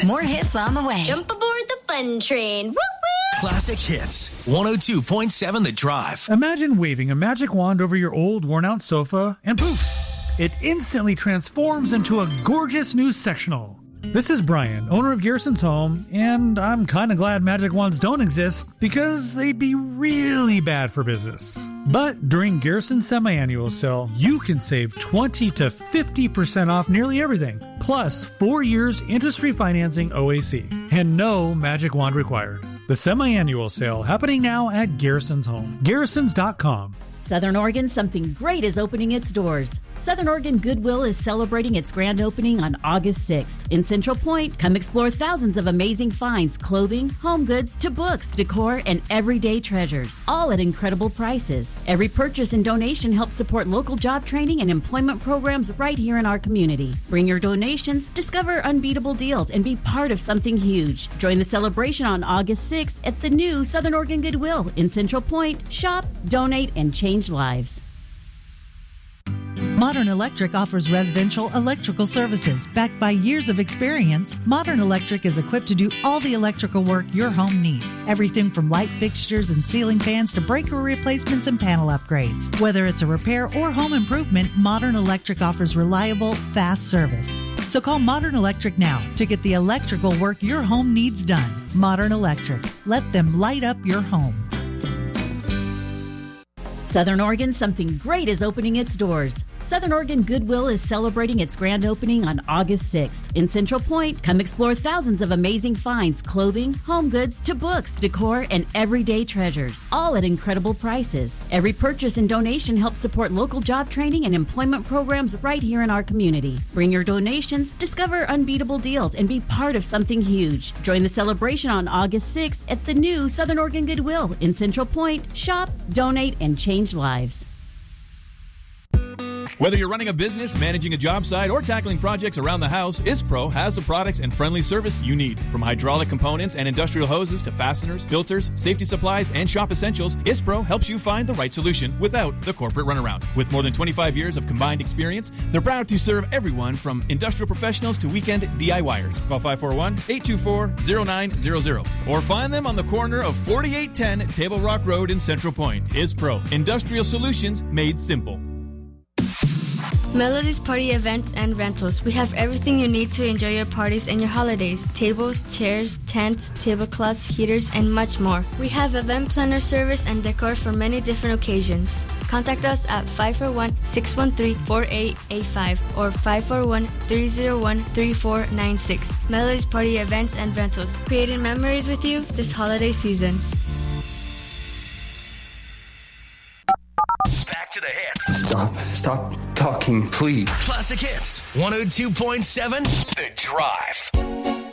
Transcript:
More hits on the way. Jump aboard the fun train. Woo woo! Classic Hits, 102.7 The Drive. Imagine waving a magic wand over your old, worn-out sofa, and poof! It instantly transforms into a gorgeous new sectional. This is Brian, owner of Garrison's Home, and I'm kind of glad magic wands don't exist because they'd be really bad for business. But during Garrison's semi-annual sale, you can save 20 to 50% off nearly everything, plus 4 years interest-free financing OAC, and no magic wand required. The semi-annual sale happening now at Garrison's Home. Garrisons.com. Southern Oregon, something great is opening its doors. Southern Oregon Goodwill is celebrating its grand opening on August 6th. In Central Point, come explore thousands of amazing finds, clothing, home goods, to books, decor, and everyday treasures, all at incredible prices. Every purchase and donation helps support local job training and employment programs right here in our community. Bring your donations, discover unbeatable deals, and be part of something huge. Join the celebration on August 6th at the new Southern Oregon Goodwill in Central Point. Shop, donate, and change lives. Modern Electric offers residential electrical services. Backed by years of experience, Modern Electric is equipped to do all the electrical work your home needs. Everything from light fixtures and ceiling fans to breaker replacements and panel upgrades. Whether it's a repair or home improvement, Modern Electric offers reliable, fast service. So call Modern Electric now to get the electrical work your home needs done. Modern Electric. Let them light up your home. Southern Oregon, something great is opening its doors. Southern Oregon Goodwill is celebrating its grand opening on August 6th. In Central Point, come explore thousands of amazing finds, clothing, home goods, to books, decor, and everyday treasures, all at incredible prices. Every purchase and donation helps support local job training and employment programs right here in our community. Bring your donations, discover unbeatable deals, and be part of something huge. Join the celebration on August 6th at the new Southern Oregon Goodwill in Central Point. Shop, donate, and change lives. Whether you're running a business, managing a job site, or tackling projects around the house, ISPRO has the products and friendly service you need. From hydraulic components and industrial hoses to fasteners, filters, safety supplies, and shop essentials, ISPRO helps you find the right solution without the corporate runaround. With more than 25 years of combined experience, they're proud to serve everyone from industrial professionals to weekend DIYers. Call 541-824-0900 or find them on the corner of 4810 Table Rock Road in Central Point. ISPRO, industrial solutions made simple. Melody's Party Events and Rentals. We have everything you need to enjoy your parties and your holidays. Tables, chairs, tents, tablecloths, heaters, and much more. We have event planner service and decor for many different occasions. Contact us at 541-613-4885 or 541-301-3496. Melody's Party Events and Rentals. Creating memories with you this holiday season. Back to the hits. Stop talking, please. Classic Hits, 102.7 The Drive.